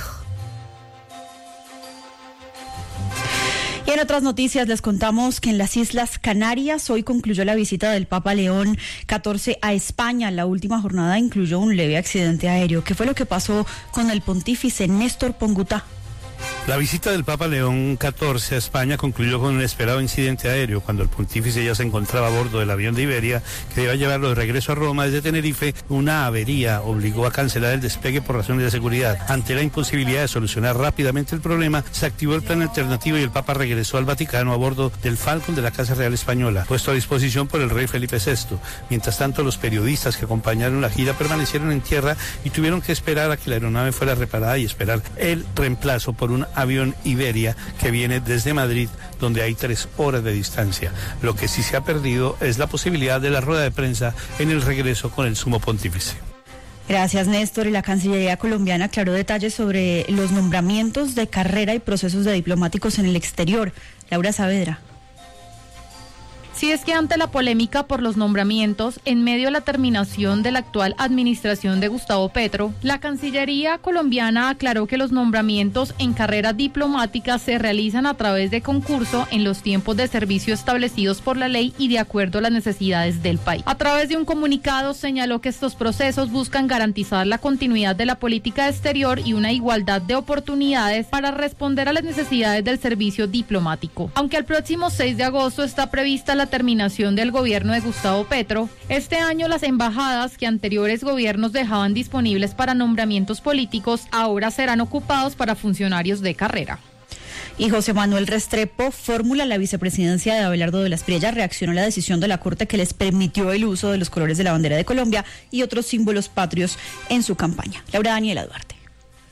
Y en otras noticias les contamos que en las Islas Canarias hoy concluyó la visita del Papa León catorce a España. La última jornada incluyó un leve accidente aéreo. ¿Qué fue lo que pasó con el pontífice Néstor Pongutá? La visita del Papa León catorce a España concluyó con un inesperado incidente aéreo cuando el pontífice ya se encontraba a bordo del avión de Iberia que iba a llevarlo de regreso a Roma desde Tenerife. Una avería obligó a cancelar el despegue por razones de seguridad. Ante la imposibilidad de solucionar rápidamente el problema, se activó el plan alternativo y el Papa regresó al Vaticano a bordo del Falcon de la Casa Real Española, puesto a disposición por el rey Felipe sexto. Mientras tanto, los periodistas que acompañaron la gira permanecieron en tierra y tuvieron que esperar a que la aeronave fuera reparada y esperar el reemplazo por un avión Iberia que viene desde Madrid, donde hay tres horas de distancia. Lo que sí se ha perdido es la posibilidad de la rueda de prensa en el regreso con el sumo pontífice. Gracias, Néstor. Y la Cancillería colombiana aclaró detalles sobre los nombramientos de carrera y procesos de diplomáticos en el exterior. Laura Saavedra. Si es que ante la polémica por los nombramientos, en medio de la terminación de la actual administración de Gustavo Petro, la Cancillería colombiana aclaró que los nombramientos en carreras diplomáticas se realizan a través de concurso en los tiempos de servicio establecidos por la ley y de acuerdo a las necesidades del país. A través de un comunicado señaló que estos procesos buscan garantizar la continuidad de la política exterior y una igualdad de oportunidades para responder a las necesidades del servicio diplomático. Aunque el próximo seis de agosto está prevista la terminación del gobierno de Gustavo Petro, este año las embajadas que anteriores gobiernos dejaban disponibles para nombramientos políticos ahora serán ocupados para funcionarios de carrera. Y José Manuel Restrepo, fórmula la vicepresidencia de Abelardo de la Espriella, reaccionó a la decisión de la Corte que les permitió el uso de los colores de la bandera de Colombia y otros símbolos patrios en su campaña. Laura Daniela Duarte.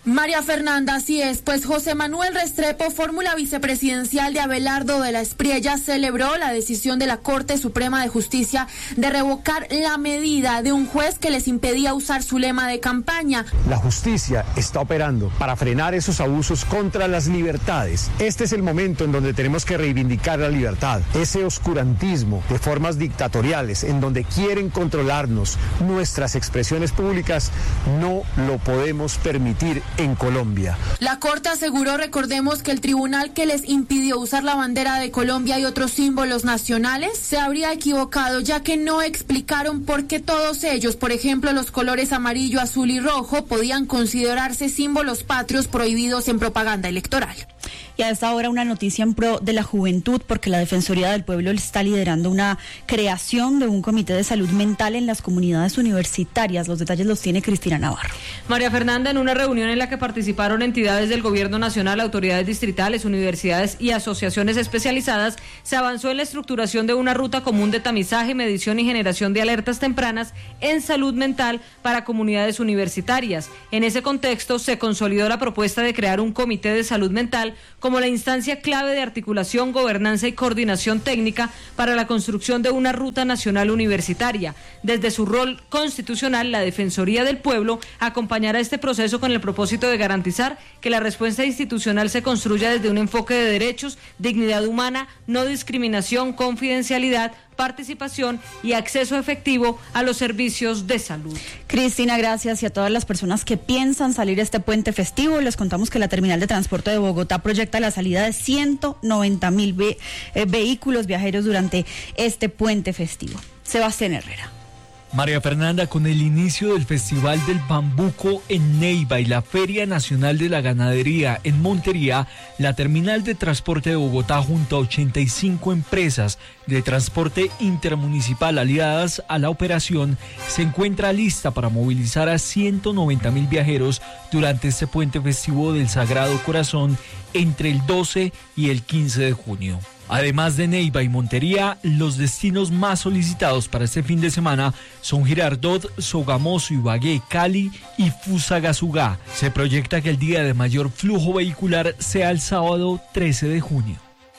María Fernanda, así es, pues José Manuel Restrepo, fórmula vicepresidencial de Abelardo de la Espriella, celebró la decisión de la Corte Suprema de Justicia de revocar la medida de un juez que les impedía usar su lema de campaña. La justicia está operando para frenar esos abusos contra las libertades. Este es el momento en donde tenemos que reivindicar la libertad. Ese oscurantismo de formas dictatoriales en donde quieren controlarnos nuestras expresiones públicas, no lo podemos permitir en Colombia. La Corte aseguró, recordemos, que el tribunal que les impidió usar la bandera de Colombia y otros símbolos nacionales se habría equivocado, ya que no explicaron por qué todos ellos, por ejemplo los colores amarillo, azul y rojo, podían considerarse símbolos patrios prohibidos en propaganda electoral. Y a esta hora una noticia en pro de la juventud, porque la Defensoría del Pueblo está liderando una creación de un comité de salud mental en las comunidades universitarias. Los detalles los tiene Cristina Navarro. María Fernanda, en una reunión en la que participaron entidades del gobierno nacional, autoridades distritales, universidades y asociaciones especializadas, se avanzó en la estructuración de una ruta común de tamizaje, medición y generación de alertas tempranas en salud mental para comunidades universitarias. En ese contexto, se consolidó la propuesta de crear un comité de salud mental como la instancia clave de articulación, gobernanza y coordinación técnica para la construcción de una ruta nacional universitaria. Desde su rol constitucional, la Defensoría del Pueblo acompañará este proceso con el propósito de garantizar que la respuesta institucional se construya desde un enfoque de derechos, dignidad humana, no discriminación, confidencialidad, participación y acceso efectivo a los servicios de salud. Cristina, gracias, y a todas las personas que piensan salir este puente festivo, les contamos que la Terminal de Transporte de Bogotá proyecta la salida de ciento noventa mil ve- eh, vehículos viajeros durante este puente festivo. Sebastián Herrera. María Fernanda, con el inicio del Festival del Bambuco en Neiva y la Feria Nacional de la Ganadería en Montería, la Terminal de Transporte de Bogotá, junto a ochenta y cinco empresas de transporte intermunicipal aliadas a la operación, se encuentra lista para movilizar a ciento noventa mil viajeros durante este puente festivo del Sagrado Corazón entre el doce y el quince de junio. Además de Neiva y Montería, los destinos más solicitados para este fin de semana son Girardot, Sogamoso, Ibagué, Cali y Fusagasugá. Se proyecta que el día de mayor flujo vehicular sea el sábado trece de junio.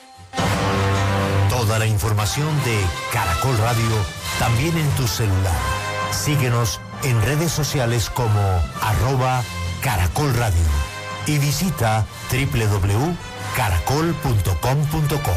Toda la información de Caracol Radio también en tu celular. Síguenos en redes sociales como arroba Caracol Radio y visita doble u doble u doble u punto caracol punto com punto co.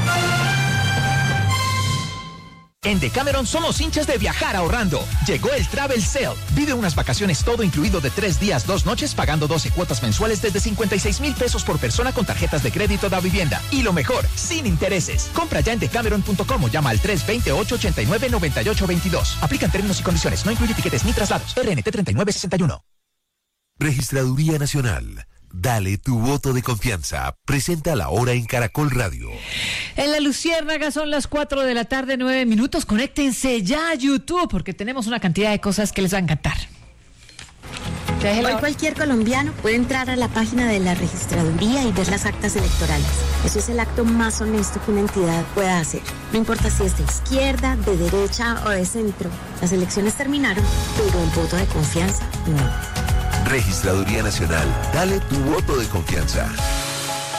En Decameron somos hinchas de viajar ahorrando. Llegó el Travel Sale. Vive unas vacaciones todo incluido de tres días, dos noches, pagando doce cuotas mensuales desde cincuenta y seis mil pesos por persona con tarjetas de crédito da vivienda. Y lo mejor, sin intereses. Compra ya en decameron punto com o llama al tres dos cero, ocho ocho nueve, nueve ocho dos dos. Aplican términos y condiciones. No incluye tiquetes ni traslados. R N T treinta y nueve sesenta y uno. Registraduría Nacional. Dale tu voto de confianza. Presenta la hora en Caracol Radio. En la Luciérnaga son las cuatro de la tarde, nueve minutos. Conéctense ya a YouTube porque tenemos una cantidad de cosas que les va a encantar. Hoy cualquier colombiano puede entrar a la página de la registraduría y ver las actas electorales. Eso es el acto más honesto que una entidad pueda hacer. No importa si es de izquierda, de derecha o de centro. Las elecciones terminaron, pero el voto de confianza no. Registraduría Nacional. Dale tu voto de confianza.